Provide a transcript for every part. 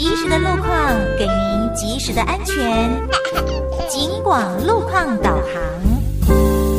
及时的路况，给您及时的安全。警广路况导航。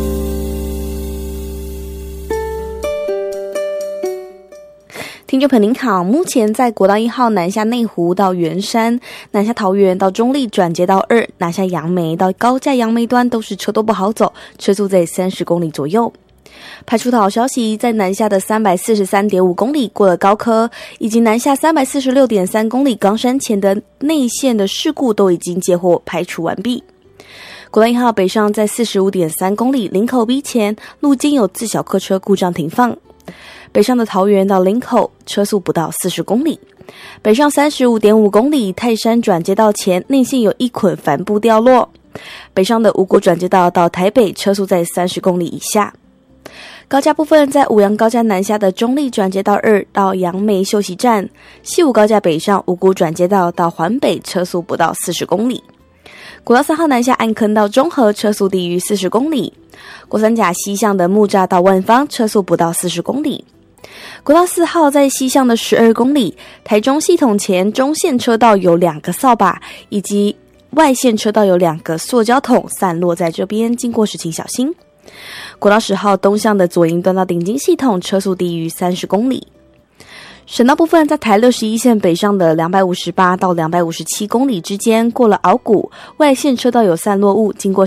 听众朋友您好，目前在国道1号南下内湖到圆山、南下桃园到中立转接道2、南下杨梅到高架杨梅端都是车多不好走，车速在30公里左右。排除的好消息，在南下的343.5公里过了高科，以及南下346.3公里冈山前的内线的事故都已经接获排除完毕。国道1号北上在45.3公里林口 B 前路肩有自小客车故障停放。北上的桃园到林口车速不到40公里，北上35.5公里泰山转接道前内线有一捆帆布掉落，北上的五股转接道到台北车速在30公里以下。高架部分在五杨高架南下的中立转接道2到杨梅休息站，西武高架北上五股转接道到环北车速不到40公里。国道3号南下安坑到中和车速低于40公里，国三甲西向的木栅到万芳车速不到40公里。国道4号在西向的12公里，台中系统前中线车道有2个扫把，以及外线车道有2个塑胶桶散落在这边，经过时请小心。国道10号东向的左营段到顶金系统车速低于30公里。省道部分在台61线北上的258到257公里之间，过了鳌谷，外线车道有散落物，经过